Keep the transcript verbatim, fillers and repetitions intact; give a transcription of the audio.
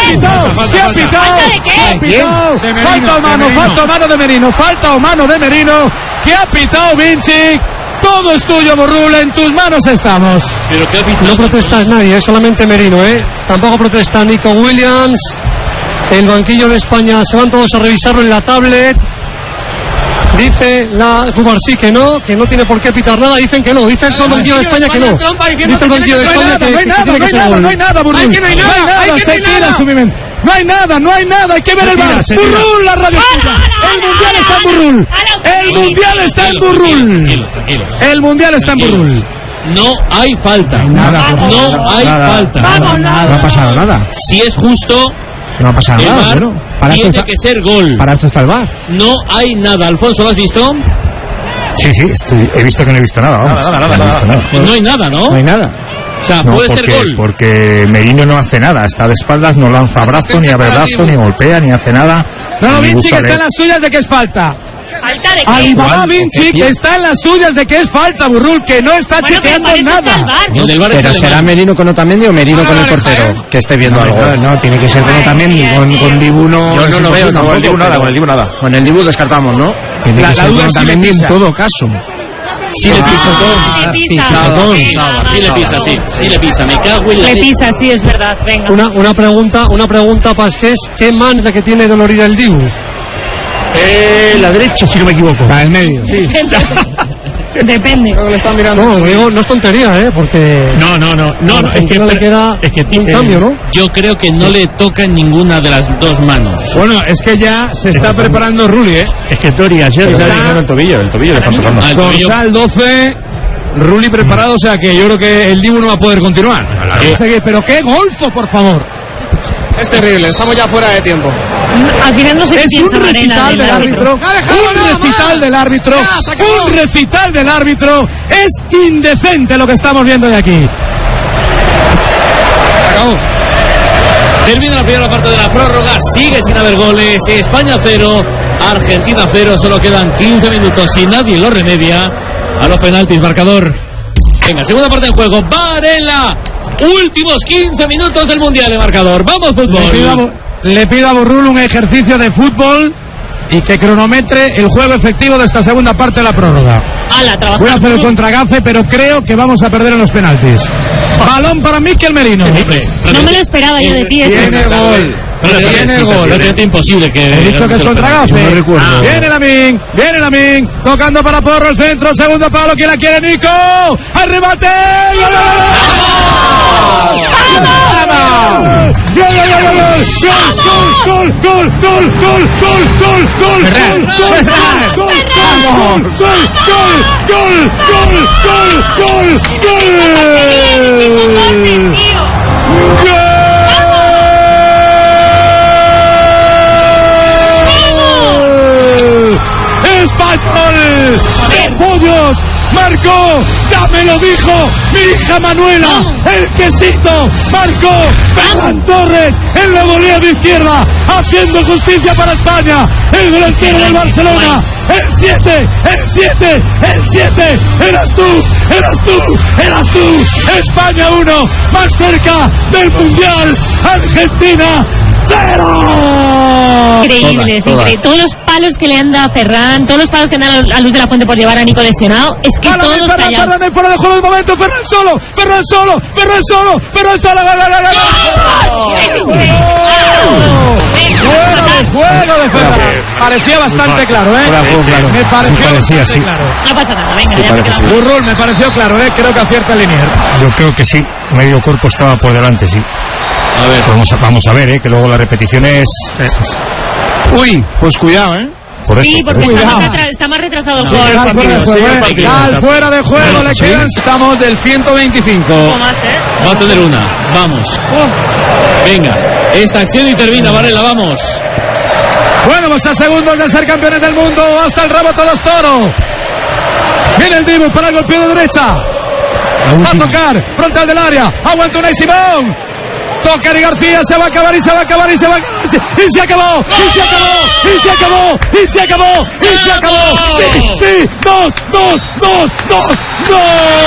pitado? ¿Qué ha pitado? ¿Qué ha pitado? Falta o mano, falta o mano de Merino, falta o mano de Merino. ¿Qué ha pitado Vinci? Todo es tuyo, Burrul, en tus manos estamos. Pero ¿qué ha pitado? No protestas nadie, es solamente Merino, ¿eh? Tampoco protesta Nico Williams. El banquillo de España se van todos a revisarlo en la tablet. Dice la Cubarsí que no, que no tiene por qué pitar nada. Dicen que no, dice el banquillo de España que no. Dice el banquillo de España que no hay nada, no hay nada, no hay nada, Burrul. No hay nada, se queda su mente. No hay nada, no hay nada, hay que ver el bar. Burrul, la radio. El mundial está en Burrul. El mundial está en Burrul. El mundial está en Burrul. No hay falta. Nada, no hay falta. No ha pasado nada. Si es justo, no ha pasado el nada. VAR Bueno, para tiene esto que ser gol. Para esto está el VAR. No hay nada. Alfonso, ¿lo has visto? Sí, sí, estoy, he visto que no he visto nada, vamos. Nada, nada, no he nada, visto nada. nada. Pues no hay nada, ¿no? No hay nada. O sea, No, puede porque, ser gol. porque Merino no hace nada, está de espaldas, no lanza brazo, ni abre brazo, ni golpea, ni hace nada. No, no, Ni Vinci, que busca está de- en las suyas de que es falta. ¿Falta de qué? Alibaba ¿Cuál? Vinci, que está en las suyas de que es falta, Burrul, que no está Bueno, pero chequeando para eso está el nada. VAR. El del VAR es Pero alemán. será Merino con Otamendi o Merino con el portero, que esté viendo algo. No, no, tiene que ser con Otamendi, con, con Dibu no. Yo no lo veo tampoco. Con el Dibu nada, con el Dibu nada. Con el Dibu descartamos, ¿no? Tiene La- que la ser duda con es si le Otamendi en pisa. todo caso. Sí le pisa, Ah, le pisa. Pisadón. Sí, Sí le pisa, sí. Sí le pisa. Me cago en la Le leche. pisa, sí, es verdad. Venga. Una, una pregunta, una pregunta, Pasqués. ¿Qué man es la que tiene dolorida el Dibu? Eh, la derecha, si no me equivoco. La del medio. Sí. Depende. Creo que le están mirando. No, digo, no es tontería, ¿eh? Porque No, no, no, no, no, es que, no le queda es que un eh, cambio, ¿no? Yo creo que no le toca en ninguna de las dos manos. Bueno, es que ya se está preparando Rulli, ¿eh? Es que Tori ayer Está el tobillo, el tobillo le están tocando. Al tobillo. Dorsal doce, Rulli preparado, o sea que yo creo que el Dibu no va a poder continuar. Eh, pero qué golfo, por favor. Es terrible, estamos ya fuera de tiempo. Al final no sé qué Es un piensa Marena recital del del árbitro. ¡Ha dejado Un nada recital más! del árbitro. Ya, se acabó. Un recital del árbitro. Es indecente lo que estamos viendo de aquí. Acabó. Termina la primera parte de la prórroga, sigue sin haber goles, España cero, Argentina cero, solo quedan quince minutos y nadie lo remedia. A los penaltis, marcador. Venga, segunda parte del juego, Varela, últimos quince minutos del Mundial de marcador. Vamos, Le pido, a, fútbol. Bu- le pido a Burrul un ejercicio de fútbol y que cronometre el juego efectivo de esta segunda parte de la prórroga. Ala, trabaja. Voy a hacer el contragafe, pero creo que vamos a perder en los penaltis. Balón para Mikel Merino. No me lo esperaba yo de ti. eso. Tiene el gol. Tiene el gol. Prácticamente imposible que... He dicho que es contragafe. No recuerdo. Viene Lamin, viene Lamin, tocando para Porro el centro, segundo palo, ¿quién la quiere? Nico, al remate. ¡Gol! ¡Gol! ¡Gol! ¡Gol! ¡Gol! ¡Gol! ¡Gol! ¡Gol! ¡Gol! Ferran, ¡Gol! Ferran. ¡Gol! ¡Gol! ¡Gol! ¡Gol! ¡Gol! ¡Gol! ¡Gol! ¡Gol! ¡Español! ¡Pollos! ¡Marcó! ¡Ya me lo dijo! ¡Mi hija Manuela! ¡El quesito! ¡Marcó! ¡Ferran Torres! ¡En la volea de izquierda! ¡Haciendo justicia para España! ¡El delantero del Barcelona! ¡El siete! ¡El siete! ¡El siete! ¡Eras tú! ¡Eras tú! ¡Eras tú! ¡España uno! ¡Más cerca del Mundial! ¡Argentina cero! Increíbles, increíbles. Todos los palos que le han dado a Ferran, todos los palos que han dado a Luz de la Fuente por llevar a Nico lesionado, es que Ferran, todos Ferran, callados. Ferran, fuera de juego de momento, Ferran solo, Ferran solo, Ferran solo, Ferran solo, gol, gol, gol, gol. Juego de Ferran. Parecía bastante claro, ¿eh? Fuera de juego, claro. Me pareció Sí, parecía, bastante sí. claro. No pasa nada, venga, Sí, ya parece me sí. queda. Burrul, me pareció claro, ¿eh? Creo que acierta el Linier. Yo creo que sí, medio cuerpo estaba por delante, sí. A ver, Vamos a, vamos a ver, ¿eh? Que luego la repetición es... Uy, pues cuidado, ¿eh? Por eso, Sí, por porque eso. está Cuidado. más, atra- está más retrasado el Sí, juego. Gal fuera de juego, sigue el ¿eh? partido. Gal fuera de juego, le Sí. quedan. Estamos del ciento veinticinco. Un poco más, ¿eh? va a tener una. Vamos. Venga, esta acción y termina, Varela, vamos. Bueno, pues a segundos de ser campeones del mundo, hasta el rabo todos toro. Viene el Dibu para el golpe de derecha. Va a tocar, frontal del área. Aguanta Unai Simón. Toca Eric García, se va a acabar y se va a acabar y se va a acabar. Y se acabó, y se acabó, y se acabó, y se acabó, y se acabó. Sí, sí, dos, dos, dos, dos, dos.